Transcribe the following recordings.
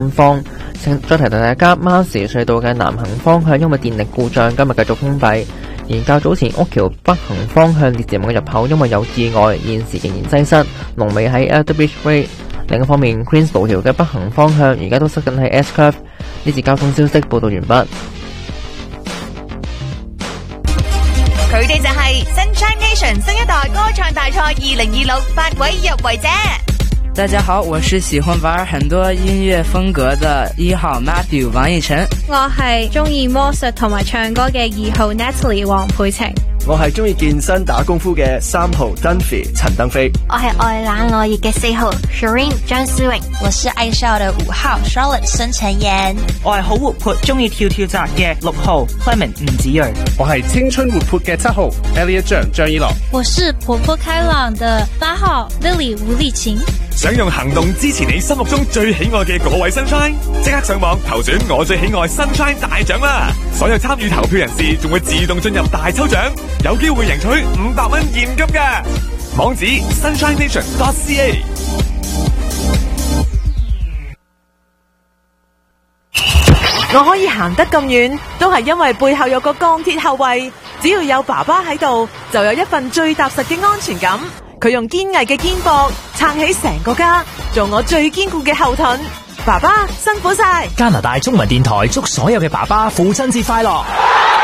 方。再提大家，貓時隧道嘅南行方向因為電力故障，今日繼續封閉。而較早前屋橋北行方向列治文嘅入口因為有意外，現時仍然擠塞，龍尾喺 Elderbridge Way。另一方面 ，Queens 道橋嘅北行方向而家都塞緊喺 S Curve。呢節交通消息報道完畢。 佢哋就係 Sunshine Nation 新一代歌唱大賽2026 8位入圍者。 大家好，我是喜歡玩很多音樂風格的1號 Matthew 王奕晨。 我係中意魔術同埋唱歌嘅2號 Natalie 黃佩晴。 我係中意健身打功夫嘅3號 Dunphy 陳登飛。 我係愛冷愛熱嘅4號 Shireen 張思穎。 我是愛笑的5號 Charlotte 孫晨妍。 我係好活潑中意跳跳紮嘅6號 Clement 吳子睿。 我係青春活潑嘅7號 Elliot 張依樂。 我是活潑開朗的8號 Lily 吳麗琴。 想用行動支持你心目中最喜愛嘅嗰位 Sunshine， 即刻上網投選我最喜愛 Sunshine 大獎啦！所有參與投票人士仲會自動進入大抽獎，有機會贏取500蚊現金嘅。網址 sunshinenation.ca。 我可以行得咁遠，都係因為背後有個鋼鐵後衛，只要有爸爸喺度，就有一份最踏實嘅安全感。佢用堅毅嘅肩膊撐起成個家，做我最堅固嘅後盾。爸爸辛苦晒！ 加拿大中文電台祝所有嘅爸爸父親節快樂。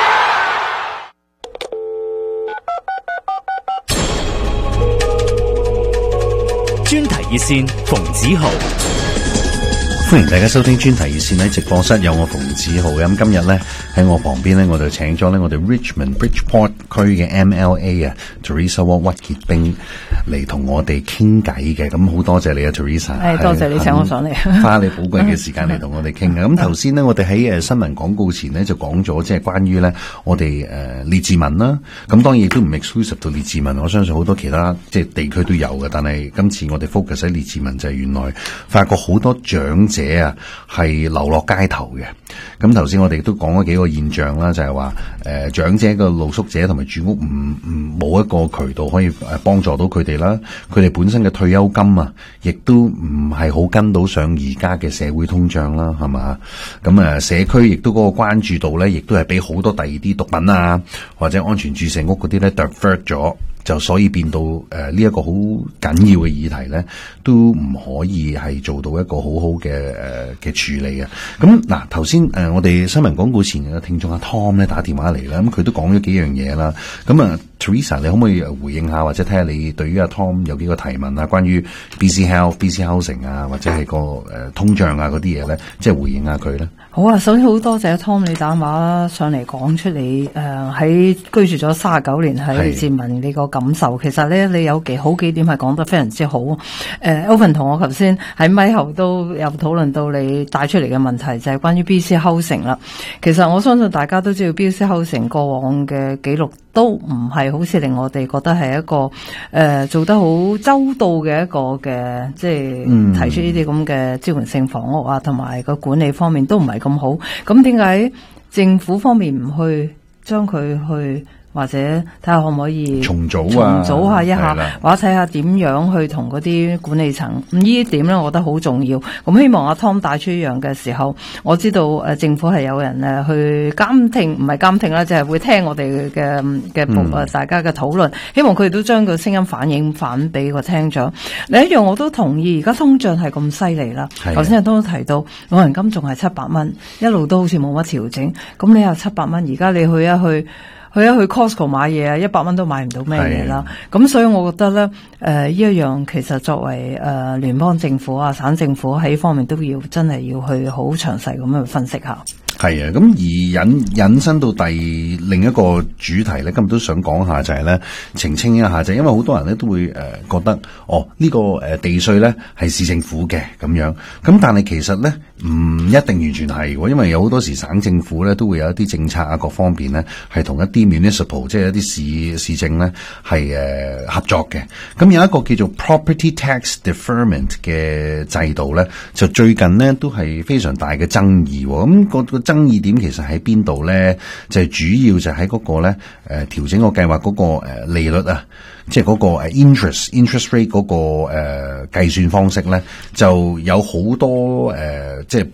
專題熱線馮子豪。 歡迎大家收聽專題熱線，喺直播室有我馮子豪嘅。咁今日咧喺我旁邊咧，我就請咗咧我哋 Richmond Bridgeport 區嘅 MLA 啊 Teresa Wong 屈潔冰嚟同我哋傾偈嘅。咁好多謝你啊 Teresa， 多謝你請我上嚟， 花你寶貴嘅時間嚟同我哋傾嘅。咁頭先咧我哋喺新聞廣告前咧就講咗即係關於咧我哋列治文啦。咁當然亦都唔 exclusive 到列治文，我相信好多其他即係地區都有嘅。但係今次我哋 focus 喺列治文，就係原來發覺好多長者係流落街頭嘅。咁頭先我哋都講咗幾個現象啦，就係話長者嘅露宿者同埋住屋冇一個渠道可以幫助到佢哋啦。佢哋本身嘅退休金啊，亦都唔係好跟到上而家嘅社會通脹啦，係嘛？咁社區亦都嗰個關注度咧，亦都係俾好多第二啲毒品啊或者安全注射屋嗰啲咧 divert 咗。就所以變到呢一個好緊要嘅議題咧，都唔可以係做到一個好好嘅處理啊！咁嗱，頭先我哋新聞廣告前嘅聽眾阿 Tom 咧打電話嚟啦，咁佢都講咗幾樣嘢啦。咁Teresa， 你可唔可以回應下，或者睇下你對於阿 Tom 有幾個提問啊？關於 BC Health、BC Housing 啊，或者係個通脹啊嗰啲嘢咧，即係回應下佢咧。 好啊，首先好多謝 Tom 你打電話上嚟講出你喺居住咗39年喺列治文呢個感受。其實咧你有好幾點係講得非常之好。Owen 同我頭先喺咪後都有討論到你帶出嚟嘅問題，就係關於 BC Housing 啦。其實我相信大家都知道 BC Housing 過往嘅記錄都唔係好似令我哋覺得係一個做得好周到嘅一個嘅，即係提出呢啲咁嘅支援性房屋啊，同埋個管理方面都唔係咁好。咁點解政府方面唔去將佢去或者睇下可唔可以重組下一下，或者睇下點樣去同嗰啲管理層呢一點咧，我覺得好重要。咁希望阿 Tom 帶出一樣嘅時候，我知道政府係有人去監聽，唔係監聽啦，就係會聽我哋嘅大家嘅討論。希望佢哋都將個聲音反俾個廳長。另一樣我都同意，而家通脹係咁犀利啦。頭先都提到老人金仲係700蚊，一路都好似冇乜調整。咁你又700蚊，而家你去 Costco 買嘢啊，100蚊都買唔到咩嘢啦。咁所以我覺得咧，呢一樣其實作為聯邦政府啊、省政府喺呢方面都要真係要去好詳細咁樣去分析下。 係啊，咁而引申到另一個主題咧，今日都想講下就係咧澄清一下，就因為好多人咧都會覺得呢個地稅咧係市政府嘅咁樣，咁但係其實咧唔一定完全係，因為有好多時省政府咧都會有一啲政策啊各方面咧係同一啲 municipal 即係一啲市政咧係合作嘅。咁有一個叫做 property tax deferment 嘅制度咧，就最近咧都係非常大嘅爭議。咁個爭議點其實喺邊度咧？就係主要就喺嗰個咧調整個計劃嗰個利率啊，即係嗰個interest rate 嗰個計算方式咧，就有好多即係